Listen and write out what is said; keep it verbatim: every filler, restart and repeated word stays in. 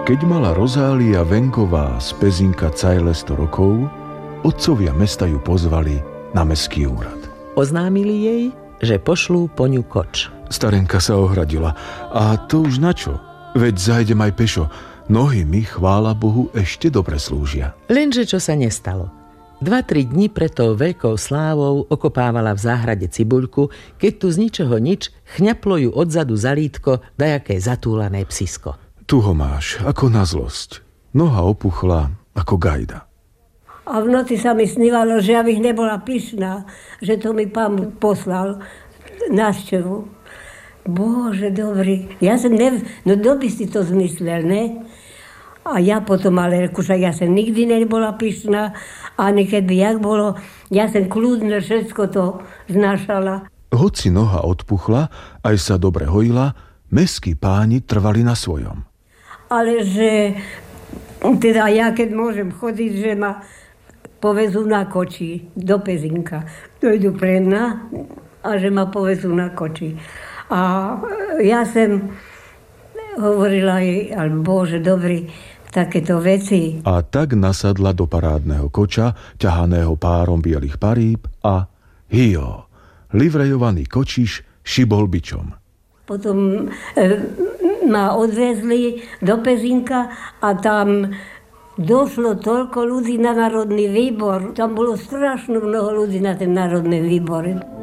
Keď mala Rozália Venková z Pezinka cajle sto rokov, otcovia mesta ju pozvali na mestský úrad. Oznámili jej, že pošlú po ňu koč. Starenka sa ohradila. A to už na čo? Veď zajdem aj pešo. Nohy mi, chvála Bohu, ešte dobre slúžia. Lenže čo sa nestalo? Dva, tri dni pred tou veľkou slávou okopávala v záhrade cibuľku, keď tu z ničoho nič chňaplo ju odzadu za lítko dajaké zatúlané psisko. Tu ho máš, ako na zlosť. Noha opuchla ako gajda. A v noci sa mi snívalo, že ja bych nebola pyšná, že to mi pán poslal návštevu. Bože, dobrý. Ja som nev... No kto by si to zmyslel, ne? A ja potom, ale však ja som nikdy nebola pyšná, ani keď by jak bolo, ja som kľudne všetko to znášala. Hoci noha odpuchla, aj sa dobre hojila, mestskí páni trvali na svojom. Ale že, teda ja keď môžem chodiť, že ma povezú na koči do Pezinka. Dojdu pred mňa a že ma povezú na koči. A ja som hovorila jej, ale Bože, dobrý, takéto veci. A tak nasadla do parádneho koča, ťahaného párom bielých paríb a hio, livrejovaný kočiš šibol bičom. Potom e, ma odvezli do Pezinka a tam došlo toľko ľudí na Národný výbor. Tam bolo strašne mnoho ľudí na ten Národný výbor.